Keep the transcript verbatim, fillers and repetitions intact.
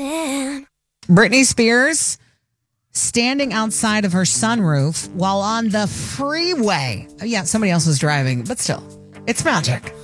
dancing. Britney Spears standing outside of her sunroof while on the freeway. Oh, yeah, somebody else was driving, but still, it's magic.